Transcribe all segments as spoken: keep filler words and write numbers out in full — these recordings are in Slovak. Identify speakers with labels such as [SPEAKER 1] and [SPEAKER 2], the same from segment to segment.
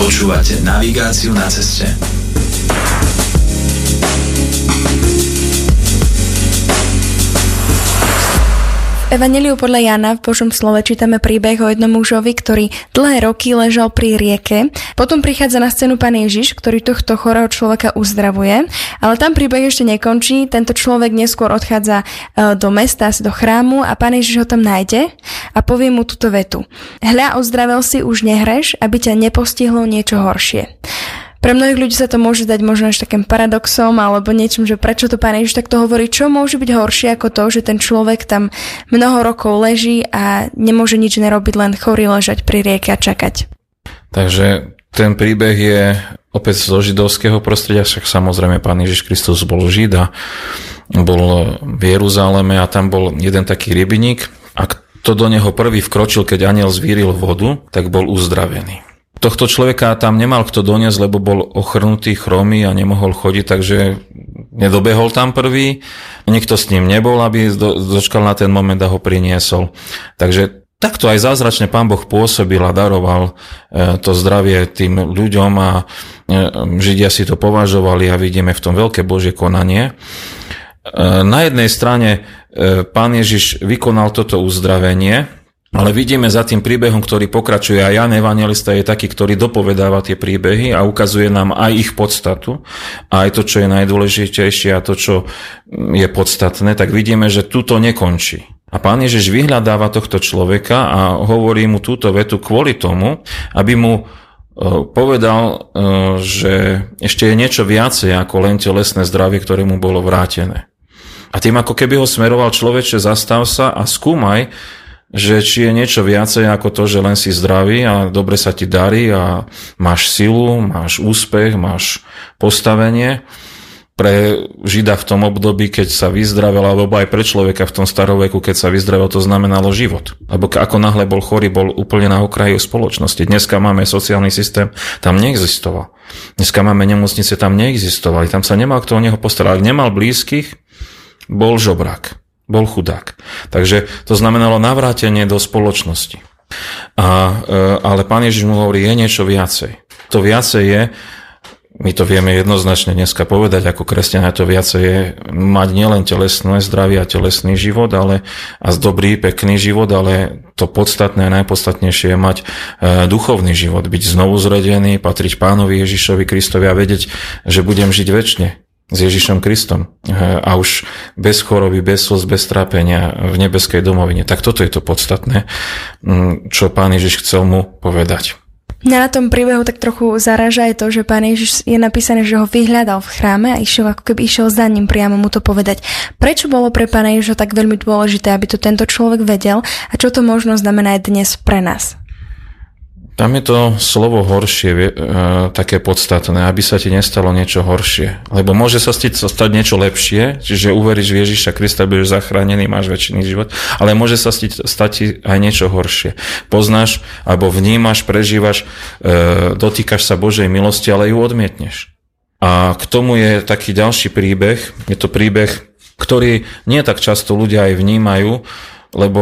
[SPEAKER 1] Počúvate navigáciu na ceste.
[SPEAKER 2] V Evanjeliu podľa Jána v Božom slove čítame príbeh o jednom mužovi, ktorý dlhé roky ležal pri rieke. Potom prichádza na scénu Pán Ježiš, ktorý tohto chorého človeka uzdravuje. Ale tam príbeh ešte nekončí. Tento človek neskôr odchádza do mesta, do chrámu a Pán Ježiš ho tam nájde a povie mu túto vetu. Hľa, ozdravil si, už nehreš, aby ťa nepostihlo niečo horšie. Pre mnohých ľudí sa to môže dať možno až takým paradoxom alebo niečím, že prečo to Pán Ježiš takto hovorí, čo môže byť horšie ako to, že ten človek tam mnoho rokov leží a nemôže nič nerobiť, len chorý ležať pri rieke a čakať.
[SPEAKER 3] Takže ten príbeh je opäť zo židovského prostredia, však samozrejme Pán Ježiš Kristus bol Žid a bol v Jeruzaleme a tam bol jeden taký rybiník a kto do neho prvý vkročil, keď anjel zvíril vodu, tak bol uzdravený. Tohto človeka tam nemal kto doniesť, lebo bol ochrnutý, chromý a nemohol chodiť, takže nedobehol tam prvý. Nikto s ním nebol, aby dočkal na ten moment a ho priniesol. Takže takto aj zázračne Pán Boh pôsobil a daroval to zdravie tým ľuďom a Židia si to považovali a vidíme v tom veľké Božie konanie. Na jednej strane Pán Ježiš vykonal toto uzdravenie, ale vidíme za tým príbehom, ktorý pokračuje, a Ján evanjelista je taký, ktorý dopovedáva tie príbehy a ukazuje nám aj ich podstatu, a aj to, čo je najdôležitejšie a to, čo je podstatné, tak vidíme, že tuto nekončí. A Pán Ježiš vyhľadáva tohto človeka a hovorí mu túto vetu kvôli tomu, aby mu povedal, že ešte je niečo viacej ako len telesné zdravie, ktoré mu bolo vrátené. A tým ako keby ho smeroval: človeče, zastav sa a skúmaj, že či je niečo viacej ako to, že len si zdravý a dobre sa ti darí a máš silu, máš úspech, máš postavenie. Pre Žida v tom období, keď sa vyzdravel, alebo aj pre človeka v tom staroveku, keď sa vyzdravel, to znamenalo život. Lebo ako náhle bol chorý, bol úplne na okraji spoločnosti. Dneska máme sociálny systém, tam neexistoval. Dneska máme nemocnice, tam neexistovali. Tam sa nemal kto o neho postarať. Ak nemal blízkych, bol žobrák. Bol chudák. Takže to znamenalo navrátenie do spoločnosti. A, ale Pán Ježiš mu hovorí, je niečo viacej. To viacej je, my to vieme jednoznačne dneska povedať ako kresťania, to viacej je mať nielen telesné zdravie a telesný život, ale a dobrý, pekný život, ale to podstatné a najpodstatnejšie je mať e, duchovný život, byť znovu zrodený, patriť Pánovi Ježišovi Kristovi a vedieť, že budem žiť večne s Ježišom Kristom a už bez choroby, bez slz, bez trápenia v nebeskej domovine. Tak toto je to podstatné, čo Pán Ježiš chcel mu povedať.
[SPEAKER 2] Mňa na tom príbehu tak trochu zaráža aj to, že Pán Ježiš je napísané, že ho vyhľadal v chráme a išiel, ako keby išiel za ním priamo mu to povedať. Prečo bolo pre Pána Ježiša tak veľmi dôležité, aby to tento človek vedel a čo to možno znamená dnes pre nás?
[SPEAKER 3] Tam je to slovo horšie, e, také podstatné, aby sa ti nestalo niečo horšie. Lebo môže sa stať, stať niečo lepšie, čiže uveríš v Ježiša Krista, budeš zachránený, máš večný život, ale môže sa stať, stať aj niečo horšie. Poznáš, alebo vnímaš, prežívaš, e, dotýkaš sa Božej milosti, ale ju odmietneš. A k tomu je taký ďalší príbeh, je to príbeh, ktorý nie tak často ľudia aj vnímajú, lebo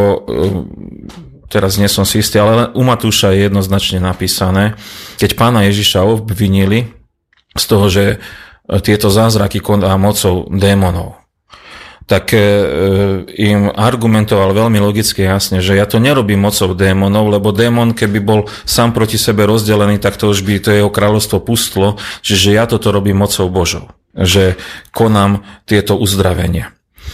[SPEAKER 3] e, teraz nie som si istý, ale u Matúša je jednoznačne napísané, keď Pána Ježiša obvinili z toho, že tieto zázraky koná mocou démonov, tak im argumentoval veľmi logicky jasne, že ja to nerobím mocou démonov, lebo démon, keby bol sám proti sebe rozdelený, tak to už by to jeho kráľovstvo pustlo, čiže ja toto robím mocou Božou, že konám tieto uzdravenia.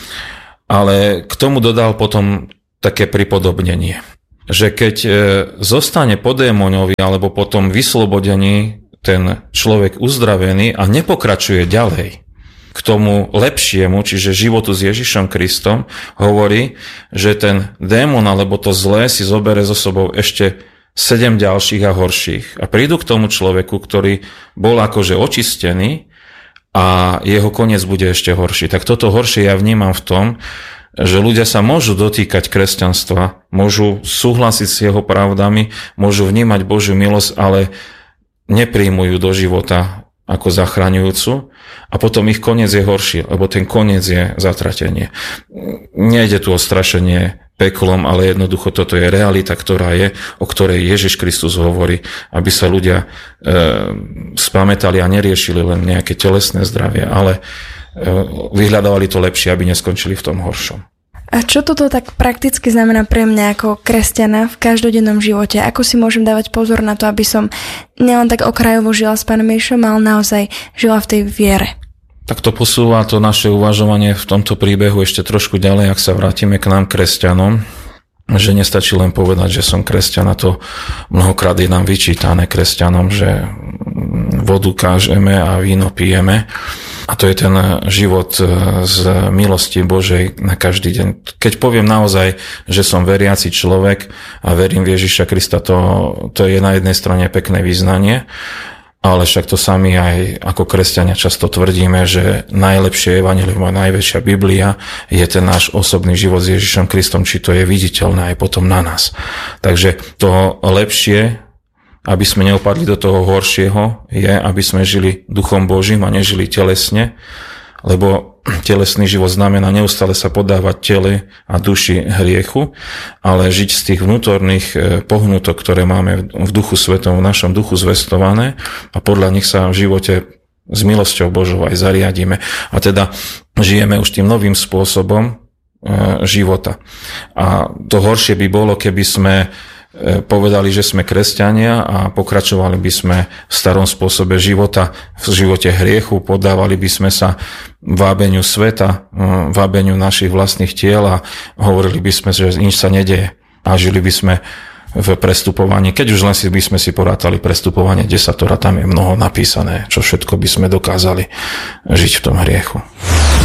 [SPEAKER 3] Ale k tomu dodal potom také pripodobnenie, že keď zostane po démonovi alebo po tom vyslobodení ten človek uzdravený a nepokračuje ďalej k tomu lepšiemu, čiže životu s Ježišom Kristom, hovorí, že ten démon alebo to zlé si zobere so sebou ešte sedem ďalších a horších. A prídu k tomu človeku, ktorý bol akože očistený a jeho koniec bude ešte horší. Tak toto horšie ja vnímam v tom, že ľudia sa môžu dotýkať kresťanstva, môžu súhlasiť s jeho pravdami, môžu vnímať Božiu milosť, ale nepríjmujú do života ako zachraňujúcu a potom ich koniec je horší, lebo ten koniec je zatratenie. Nejde tu o strašenie peklom, ale jednoducho toto je realita, ktorá je, o ktorej Ježiš Kristus hovorí, aby sa ľudia e, spamätali a neriešili len nejaké telesné zdravie, ale e, vyhľadávali to lepšie, aby neskončili v tom horšom.
[SPEAKER 2] A čo toto tak prakticky znamená pre mňa ako kresťana v každodennom živote? Ako si môžem dávať pozor na to, aby som nielen tak okrajovo žila s Pánom Ježišom, ale naozaj žila v tej viere?
[SPEAKER 3] Tak to posúva to naše uvažovanie v tomto príbehu ešte trošku ďalej, ak sa vrátime k nám kresťanom, že nestačí len povedať, že som kresťan, a to mnohokrát je nám vyčítané kresťanom, že vodu kážeme a víno pijeme. A to je ten život z milosti Božej na každý deň. Keď poviem naozaj, že som veriaci človek a verím v Ježiša Krista, to, to je na jednej strane pekné vyznanie, ale však to sami aj ako kresťania často tvrdíme, že najlepšie evanjelium a najväčšia Biblia je ten náš osobný život s Ježišom Kristom, či to je viditeľné aj potom na nás. Takže to lepšie, aby sme neopadli do toho horšieho, je, aby sme žili duchom Božím a nežili telesne, lebo telesný život znamená neustále sa podávať tele a duši hriechu, ale žiť z tých vnútorných pohnutok, ktoré máme v duchu svetom, v našom duchu zvestované, a podľa nich sa v živote s milosťou Božou aj zariadíme. A teda žijeme už tým novým spôsobom života. A to horšie by bolo, keby sme povedali, že sme kresťania a pokračovali by sme v starom spôsobe života, v živote hriechu, podávali by sme sa vábeniu sveta, vábeniu našich vlastných tiel a hovorili by sme, že nič sa nedeje a žili by sme v prestupovaní. Keď už len si by sme si porátali prestupovanie desatora, tam je mnoho napísané, čo všetko by sme dokázali žiť v tom hriechu.